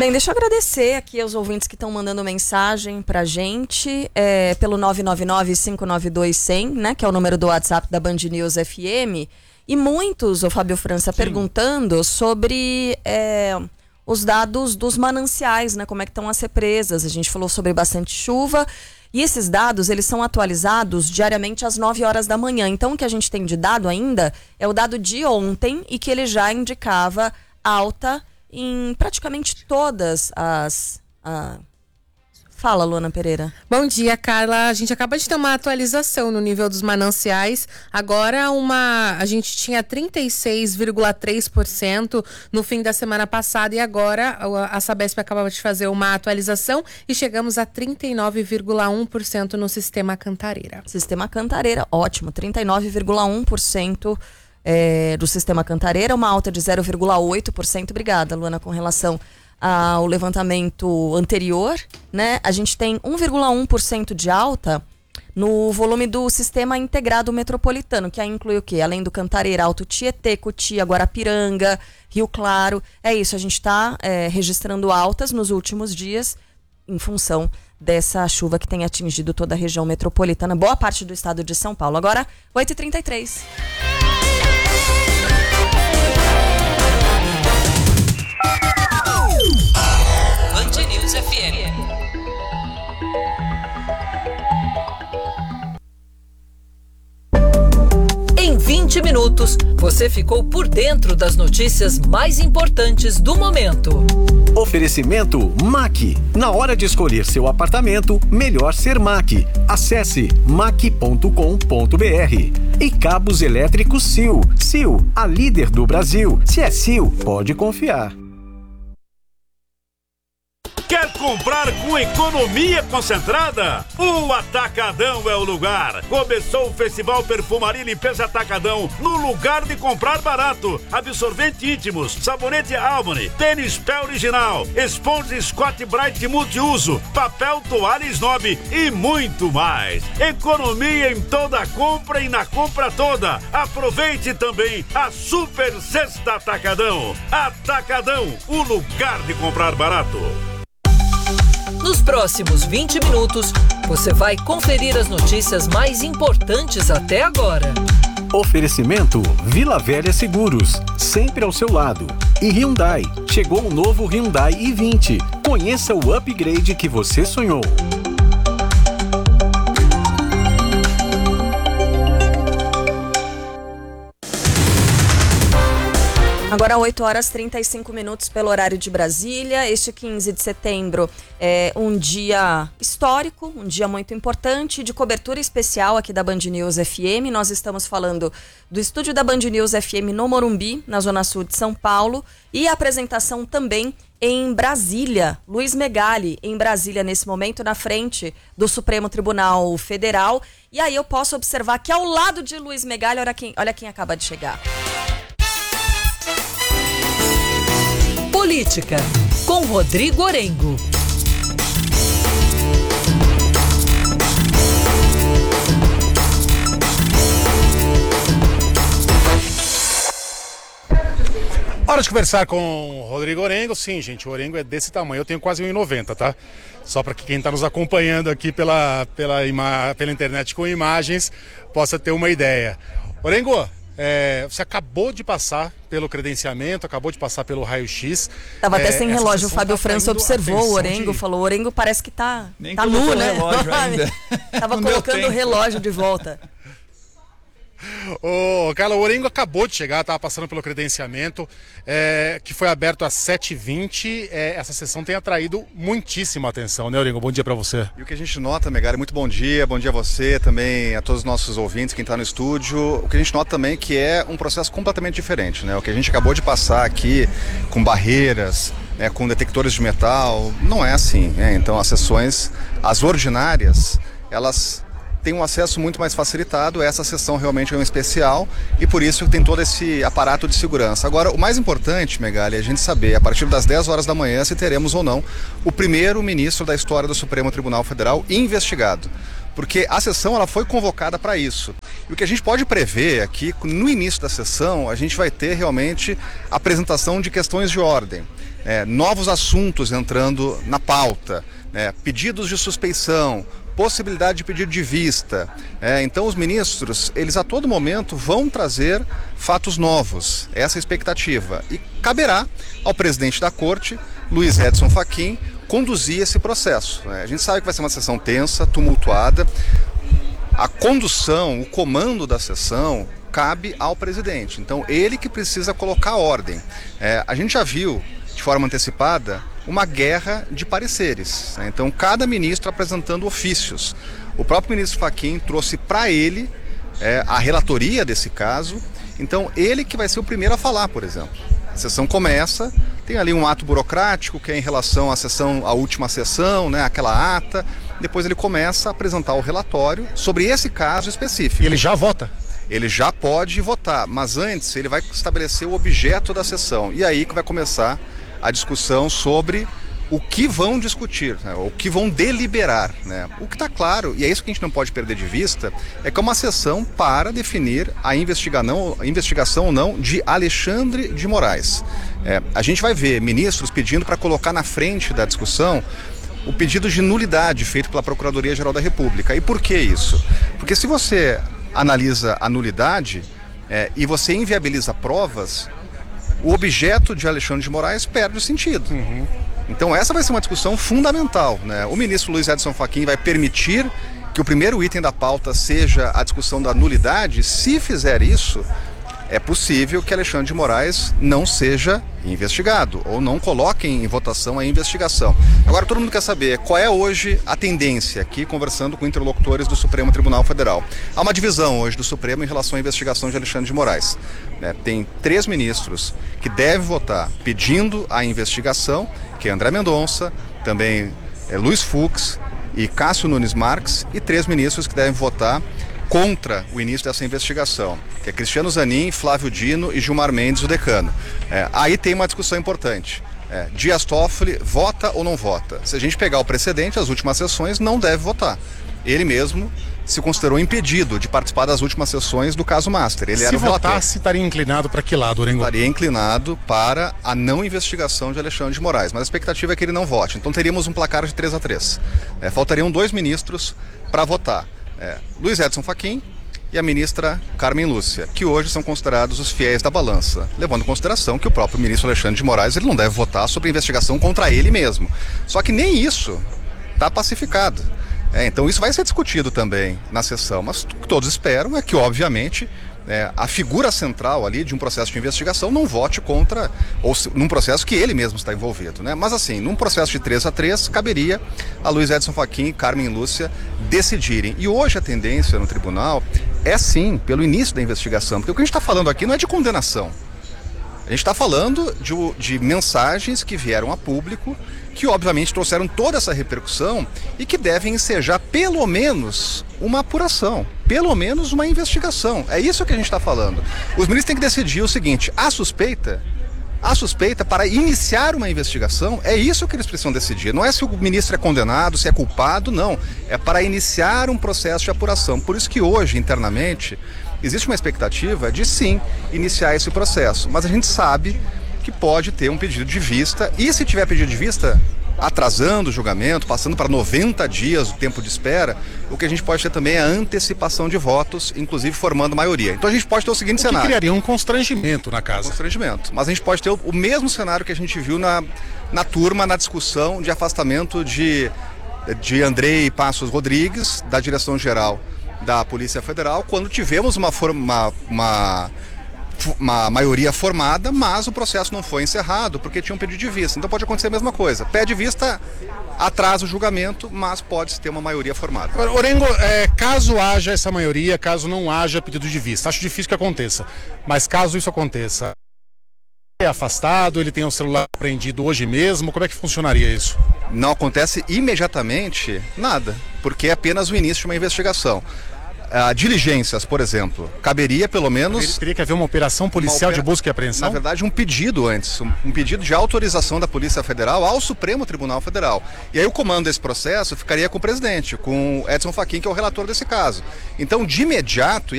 bem, deixa eu agradecer aqui aos ouvintes que estão mandando mensagem pra gente, pelo 999-592-100, né, que é o número do WhatsApp da Band News FM, e muitos, o Fábio França, perguntando sobre os dados dos mananciais, né, como é que estão as represas. A gente falou sobre bastante chuva, e esses dados, eles são atualizados diariamente às 9 horas da manhã. Então, o que a gente tem de dado ainda é o dado de ontem, e que ele já indicava alta em praticamente todas as... Fala, Luana Pereira. Bom dia, Carla. A gente acaba de ter uma atualização no nível dos mananciais. Agora a gente tinha 36,3% no fim da semana passada, e agora a Sabesp acaba de fazer uma atualização e chegamos a 39,1% no Sistema Cantareira. Sistema Cantareira, ótimo, 39,1%. Do Sistema Cantareira, uma alta de 0,8%. Obrigada, Luana, com relação ao levantamento anterior, né? A gente tem 1,1% de alta no volume do Sistema Integrado Metropolitano, que aí inclui o quê? Além do Cantareira, Alto Tietê, Cotia, Guarapiranga, Rio Claro. É isso, a gente está registrando altas nos últimos dias em função dessa chuva que tem atingido toda a região metropolitana, boa parte do estado de São Paulo. Agora, 8h33. Band News FM. Em 20 minutos, você ficou por dentro das notícias mais importantes do momento. Oferecimento MAC. Na hora de escolher seu apartamento, melhor ser MAC. Acesse mac.com.br. E cabos elétricos Sil. Sil, a líder do Brasil. Se é Sil, pode confiar. Quer comprar com economia concentrada? O Atacadão é o lugar. Começou o Festival Perfumaria e Limpeza Atacadão no lugar de comprar barato. Absorvente íntimos, sabonete Albany, tênis pé original, esponja Scott Bright multiuso, papel toalha Snob e muito mais. Economia em toda a compra e na compra toda. Aproveite também a Super Sexta Atacadão. Atacadão, o lugar de comprar barato. Nos próximos 20 minutos, você vai conferir as notícias mais importantes até agora. Oferecimento Vila Velha Seguros, sempre ao seu lado. E Hyundai, chegou o novo Hyundai i20. Conheça o upgrade que você sonhou. Agora 8h35 pelo horário de Brasília. Este 15 de setembro é um dia histórico, um dia muito importante, de cobertura especial aqui da Band News FM. Nós estamos falando do estúdio da Band News FM no Morumbi, na Zona Sul de São Paulo, e a apresentação também em Brasília. Luiz Megali em Brasília nesse momento, na frente do Supremo Tribunal Federal. E aí eu posso observar que ao lado de Luiz Megali, olha quem acaba de chegar. Política, com Rodrigo Orengo. Hora de conversar com o Rodrigo Orengo. Sim, gente, o Orengo é desse tamanho. Eu tenho quase 1,90, tá? Só para que quem está nos acompanhando aqui pela internet com imagens possa ter uma ideia. Orengo, você acabou de passar pelo credenciamento, acabou de passar pelo raio-x. Tava até sem relógio, o Fábio França observou o Orengo, falou, o Orengo parece que tá nu, né? Ainda. Tava colocando o relógio de volta. Carla, o Orengo acabou de chegar, estava passando pelo credenciamento, que foi aberto às 7h20. Essa sessão tem atraído muitíssima atenção, né, Orengo? Bom dia para você. E o que a gente nota, Megali, muito bom dia a você também, a todos os nossos ouvintes, quem está no estúdio. O que a gente nota também é que é um processo completamente diferente, né? O que a gente acabou de passar aqui com barreiras, com detectores de metal, não é assim, né? Então as sessões, as ordinárias, elas tem um acesso muito mais facilitado. Essa sessão realmente é um especial e por isso tem todo esse aparato de segurança. Agora, o mais importante, Megali, é a gente saber, a partir das 10 horas da manhã, se teremos ou não o primeiro ministro da história do Supremo Tribunal Federal investigado. Porque a sessão ela foi convocada para isso. E o que a gente pode prever é que no início da sessão a gente vai ter realmente apresentação de questões de ordem. novos assuntos entrando na pauta, pedidos de suspeição, possibilidade de pedido de vista. Então os ministros, eles a todo momento vão trazer fatos novos, essa é a expectativa. E caberá ao presidente da corte, Luiz Edson Fachin, conduzir esse processo. A gente sabe que vai ser uma sessão tensa, tumultuada. A condução, o comando da sessão cabe ao presidente. Então ele que precisa colocar ordem. A gente já viu, de forma antecipada, uma guerra de pareceres. Então cada ministro apresentando ofícios. O próprio ministro Fachin trouxe para ele a relatoria desse caso. Então ele que vai ser o primeiro a falar, por exemplo. A sessão começa, tem ali um ato burocrático que é em relação à última sessão, aquela ata. Depois ele começa a apresentar o relatório sobre esse caso específico. E ele já vota? Ele já pode votar, mas antes ele vai estabelecer o objeto da sessão. E aí que vai começar a discussão sobre o que vão discutir, o que vão deliberar. O que está claro, e é isso que a gente não pode perder de vista, é que é uma sessão para definir a investigação ou não de Alexandre de Moraes. A gente vai ver ministros pedindo para colocar na frente da discussão o pedido de nulidade feito pela Procuradoria-Geral da República. E por que isso? Porque se você analisa a nulidade e você inviabiliza provas, o objeto de Alexandre de Moraes perde o sentido. Então essa vai ser uma discussão fundamental. O ministro Luiz Edson Fachin vai permitir que o primeiro item da pauta seja a discussão da nulidade. Se fizer isso, é possível que Alexandre de Moraes não seja investigado ou não coloquem em votação a investigação. Agora todo mundo quer saber qual é hoje a tendência aqui, conversando com interlocutores do Supremo Tribunal Federal. Há uma divisão hoje do Supremo em relação à investigação de Alexandre de Moraes. Tem 3 ministros que devem votar pedindo a investigação, que é André Mendonça, também Luiz Fux e Cássio Nunes Marques, e 3 ministros que devem votar contra o início dessa investigação, que é Cristiano Zanin, Flávio Dino e Gilmar Mendes, o decano. Aí tem uma discussão importante. Dias Toffoli vota ou não vota? Se a gente pegar o precedente, as últimas sessões, não deve votar. Ele mesmo se considerou impedido de participar das últimas sessões do caso Master. Ele era o relator. Se votasse, estaria inclinado para que lado, Orengo? Estaria inclinado para a não investigação de Alexandre de Moraes, mas a expectativa é que ele não vote. Então teríamos um placar de 3-3. Faltariam 2 ministros para votar. Luiz Edson Fachin e a ministra Carmen Lúcia, que hoje são considerados os fiéis da balança, levando em consideração que o próprio ministro Alexandre de Moraes ele não deve votar sobre a investigação contra ele mesmo. Só que nem isso está pacificado. Então isso vai ser discutido também na sessão, mas o que todos esperam é que, obviamente, a figura central ali de um processo de investigação não vote contra, ou num processo que ele mesmo está envolvido. Mas assim, num processo de 3-3, caberia a Luiz Edson Fachin e Carmen Lúcia decidirem. E hoje a tendência no tribunal é sim, pelo início da investigação, porque o que a gente está falando aqui não é de condenação. A gente está falando de mensagens que vieram a público, que obviamente trouxeram toda essa repercussão e que devem ensejar pelo menos uma apuração, pelo menos uma investigação. É isso que a gente está falando. Os ministros têm que decidir o seguinte: a suspeita para iniciar uma investigação, é isso que eles precisam decidir. Não é se o ministro é condenado, se é culpado, não. É para iniciar um processo de apuração. Por isso que hoje, internamente, existe uma expectativa de sim iniciar esse processo. Mas a gente sabe que pode ter um pedido de vista, e se tiver pedido de vista, atrasando o julgamento, passando para 90 dias o tempo de espera, o que a gente pode ter também é a antecipação de votos, inclusive formando maioria. Então a gente pode ter o seguinte cenário. Que criaria um constrangimento na casa. Constrangimento. Mas a gente pode ter o mesmo cenário que a gente viu na turma, na discussão de afastamento de Andrei Passos Rodrigues, da direção-geral da Polícia Federal, quando tivemos uma maioria formada, mas o processo não foi encerrado porque tinha um pedido de vista. Então pode acontecer a mesma coisa. Pede vista, atrasa o julgamento, mas pode ter uma maioria formada. Agora, Orengo, caso haja essa maioria, caso não haja pedido de vista, acho difícil que aconteça, mas caso isso aconteça, é afastado, ele tem o celular apreendido hoje mesmo, como é que funcionaria isso? Não acontece imediatamente nada, porque é apenas o início de uma investigação. Diligências, por exemplo, caberia pelo menos... Teria que haver uma operação policial de busca e apreensão? Na verdade, um pedido antes, um pedido de autorização da Polícia Federal ao Supremo Tribunal Federal. E aí o comando desse processo ficaria com o presidente, com Edson Fachin, que é o relator desse caso. Então, de imediato...